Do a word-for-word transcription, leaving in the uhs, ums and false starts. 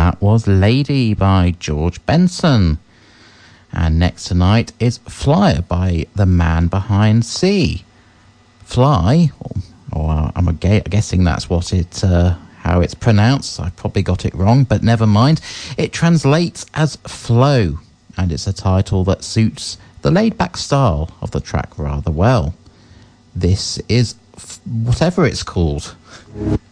that was Lady by George Benson. And next tonight is Flyer by the man behind C. Fly, or, or I'm a guessing that's what it, uh, how it's pronounced. I probably got it wrong, but never mind. It translates as flow, and it's a title that suits the laid-back style of the track rather well. This is f- whatever it's called.